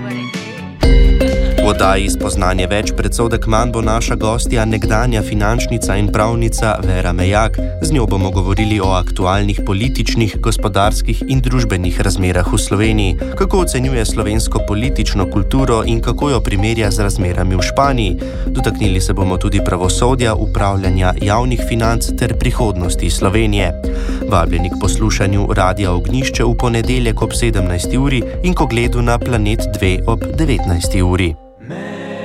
V oddaji Spoznanje več predsodek manj bo naša gostja nekdanja finančnica in pravnica Vera Mejak. Z njo bomo govorili o aktualnih političnih, gospodarskih in družbenih razmerah v Sloveniji, kako ocenjuje slovensko politično kulturo in kako jo primerja z razmerami v Španiji. Dotaknili se bomo tudi pravosodja, upravljanja javnih financ ter prihodnosti Slovenije. Vabljeni k poslušanju Radia Ognjišče v ponedeljek ob 17. uri in k ogledu na Planet 2 ob 19. uri.